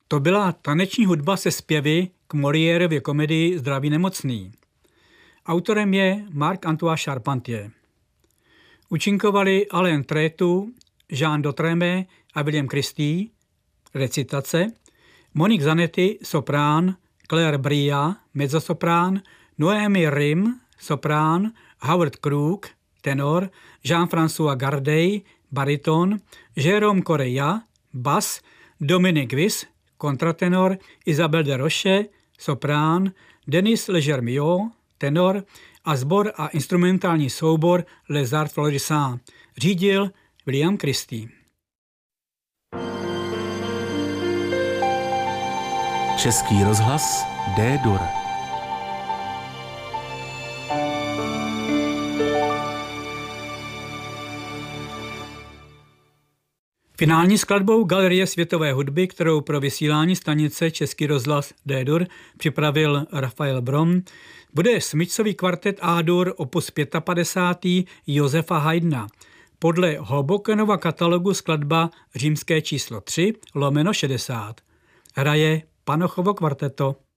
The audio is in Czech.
To byla taneční hudba se zpěvy k Moliérově komedii Zdraví nemocný. Autorem je Marc-Antoine Charpentier. Účinkovali Alain Trétu, Jean Dotremé a William Christie, recitace, Monique Zanetti, soprán, Claire Bria, mezzosoprán, Noémie Rim, soprán, Howard Crook, tenor, Jean-François Gardey, bariton, Jérôme Correia, bas, Dominique Wyss, kontratenor, Isabelle de Roche, soprán, Denis Legermiot, tenor a sbor a instrumentální soubor Les Arts Florissants. Řídil William Christie. Český rozhlas D-dur. Finální skladbou Galerie světové hudby, kterou pro vysílání stanice Český rozhlas D-dur připravil Rafael Brom, bude smyčcový kvartet A-dur opus 55. Josefa Haydna. Podle Hobokenova katalogu skladba římské číslo 3/60. Hraje Panochovo kvarteto.